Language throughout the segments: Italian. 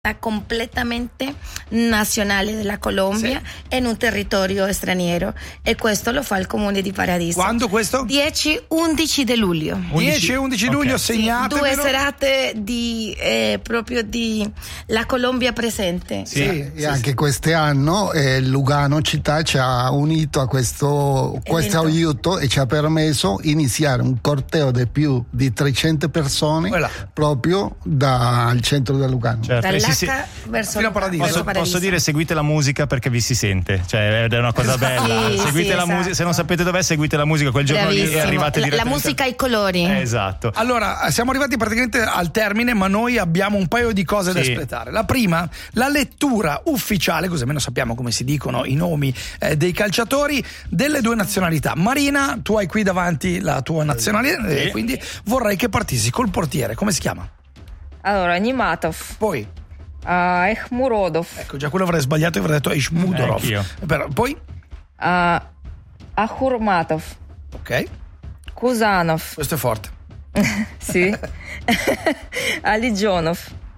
completamente nazionale della Colombia in un territorio straniero, e questo lo fa il comune di Paradiso. Quando questo? 10-11 di luglio. 10-11 luglio, segnatevelo. Due serate di proprio di la Colombia presente. E anche quest'anno Lugano città ci ha unito a questo aiuto e ci ha permesso iniziare un corteo di più di 300 persone proprio dal centro di Lugano. Certo. Verso fino a Paradiso. Posso dire, seguite la musica perché vi si sente, cioè è una cosa bella. Seguite la musica, se non sapete dov'è, seguite la musica quel giorno lì e arrivate direttamente. La musica ai colori. Esatto. Allora, siamo arrivati praticamente al termine, ma noi abbiamo un paio di cose da espletare. La prima, la lettura ufficiale, così almeno sappiamo come si dicono i nomi dei calciatori delle due nazionalità. Marina, tu hai qui davanti la tua nazionalità, quindi vorrei che partissi col portiere. Come si chiama? Allora, Nimatov. Poi Ехмуродов. Ecco, già quello avrei sbagliato, avrei detto Eshmudorov. Poi Ахурматов. ok, Kuzanov. questo è forte. Sì. Alijonov.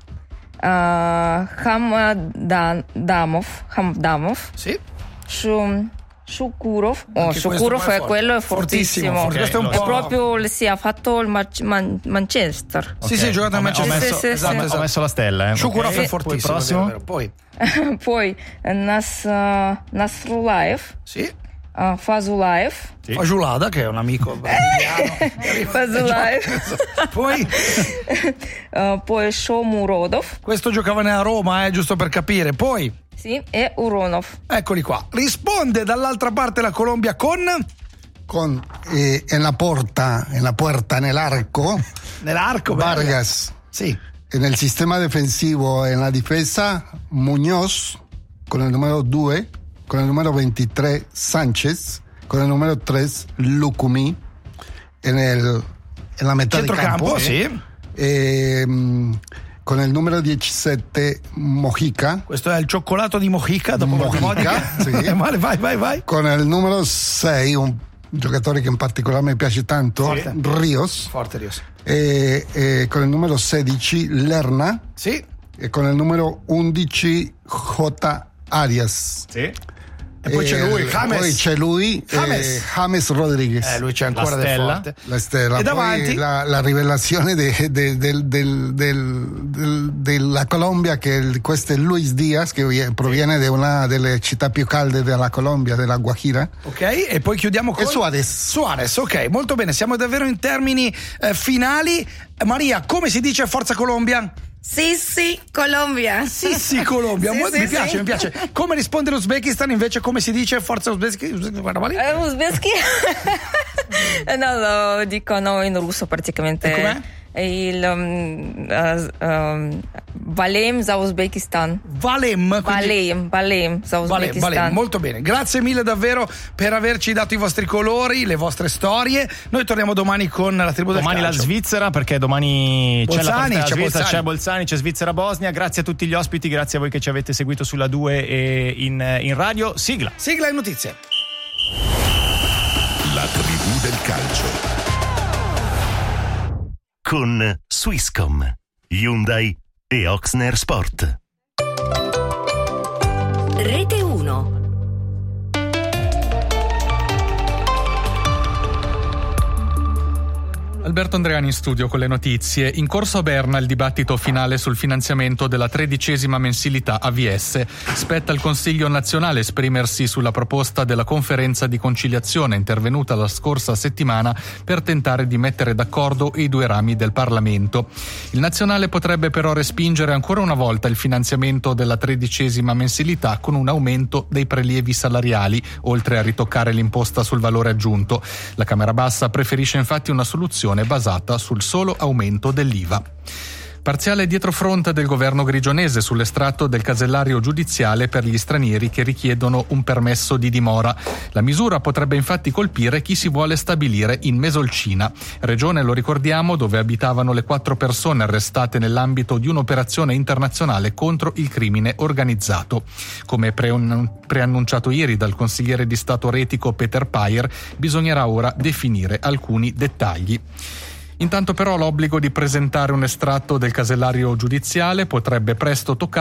Hamdamov. Sì. Shukurov. Anche Shukurov questo è quello, è fortissimo. fortissimo. Questo è un È po'. proprio ha fatto il Manchester. Sì, ha giocato a Manchester. Ho messo la stella. Shukurov è Poi fortissimo. prossimo. Vero. Poi Poi Nasrulaev. sì. Fazulaev. Fajulada, che è un amico brasiliano. Fazulaev. Poi Shomurodov. Questo giocava nella Roma, giusto per capire. Poi Sì, e Uronov. eccoli qua. Risponde dall'altra parte la Colombia con en la puerta, nell'arco Vargas. Sì. En el sistema defensivo, en la defensa, Muñoz, con el número 2, con el número 23, Sánchez, con el número 3, Lucumí, en la mitad de campo, con il numero 17 Mojica. Questo è il cioccolato di Mojica dopo Mojica, sì. Vai. Con il numero 6 un giocatore che in particolare mi piace tanto, Rios. Forte Rios. E con il numero 16 Lerna. Sì. E con il numero 11 J. Arias. Sì. E poi c'è lui, James. Poi c'è lui, James Rodriguez. Lui c'è ancora del forte. La stella. E poi davanti la rivelazione della Colombia, che questo è Luis Diaz, che proviene da una delle città più calde della Colombia, della Guajira. Ok, e poi chiudiamo con Suarez, ok, molto bene, siamo davvero in termini finali. Maria, come si dice Forza Colombia? Sì, Colombia. Sì, Colombia. Mi piace. Come risponde l'Uzbekistan invece? Come si dice Forza Uzbekistan? Guarda lì. Uzbekski? No, lo dicono in russo praticamente. E com'è? Valem za Uzbekistan. Valem za Uzbekistan. Molto bene, grazie mille davvero per averci dato i vostri colori, le vostre storie. Noi torniamo domani con la tribù del calcio. Domani la Svizzera, perché domani Bolzani, c'è Bolzani, c'è Svizzera-Bosnia. Grazie a tutti gli ospiti, grazie a voi che ci avete seguito sulla 2 e in radio. Sigla e notizie. La tribù del calcio con Swisscom, Hyundai e Oxner Sport. Rete 1. Alberto Andreani in studio con le notizie. In corso a Berna il dibattito finale sul finanziamento della 13ª mensilità AVS. Spetta al Consiglio nazionale esprimersi sulla proposta della conferenza di conciliazione intervenuta la scorsa settimana per tentare di mettere d'accordo i due rami del Parlamento. Il nazionale potrebbe però respingere ancora una volta il finanziamento della 13ª mensilità con un aumento dei prelievi salariali, oltre a ritoccare l'imposta sul valore aggiunto. La Camera Bassa preferisce infatti una soluzione basata sul solo aumento dell'IVA. Parziale dietrofront del governo grigionese sull'estratto del casellario giudiziale per gli stranieri che richiedono un permesso di dimora. La misura potrebbe infatti colpire chi si vuole stabilire in Mesolcina, regione, lo ricordiamo, dove abitavano le 4 persone arrestate nell'ambito di un'operazione internazionale contro il crimine organizzato. Come preannunciato ieri dal consigliere di Stato retico Peter Payer, bisognerà ora definire alcuni dettagli. Intanto però l'obbligo di presentare un estratto del casellario giudiziale potrebbe presto toccare